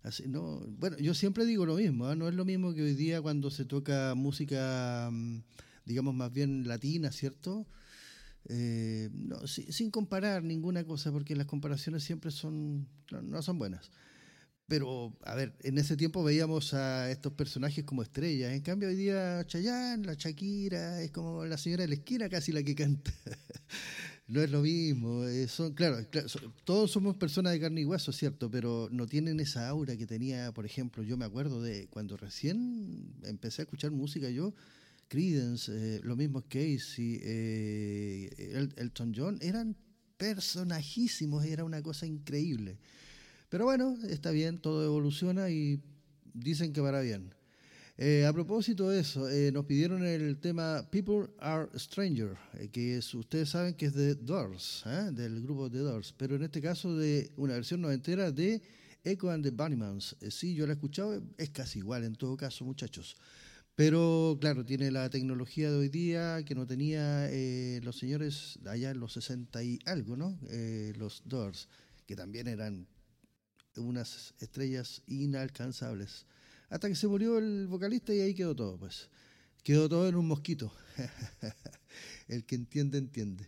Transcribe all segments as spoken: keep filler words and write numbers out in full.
Así, no, bueno, yo siempre digo lo mismo, ¿eh? No es lo mismo que hoy día cuando se toca música, mm, digamos, más bien latina, ¿cierto? Eh, no, si- sin comparar ninguna cosa, porque las comparaciones siempre son, no, no son buenas. Pero, a ver, en ese tiempo veíamos a estos personajes como estrellas. En cambio, hoy día Chayanne, la Shakira, es como la señora de la esquina casi la que canta. No es lo mismo. eh, son, claro, claro, so- todos somos personas de carne y hueso, ¿cierto? Pero no tienen esa aura que tenía, por ejemplo, yo me acuerdo de cuando recién empecé a escuchar música yo, Creedence, eh, lo mismo Casey, eh, El- Elton John, eran personajísimos, era una cosa increíble. Pero bueno, está bien, todo evoluciona y dicen que para bien. Eh, a propósito de eso, eh, nos pidieron el tema People Are Stranger, eh, que es- ustedes saben que es de Doors, ¿eh? Del grupo The Doors, pero en este caso de una versión noventera de Echo and the Bunnymen. Eh, sí, yo la he escuchado, es casi igual en todo caso, muchachos. Pero claro, tiene la tecnología de hoy día que no tenía eh, los señores allá en los sesenta y algo, ¿no? Eh, los Doors, que también eran unas estrellas inalcanzables. Hasta que se murió el vocalista y ahí quedó todo, pues. Quedó todo en un mosquito. El que entiende, entiende.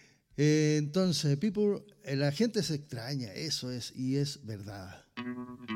Eh, entonces, people, eh, la gente se extraña, eso es, y es verdad.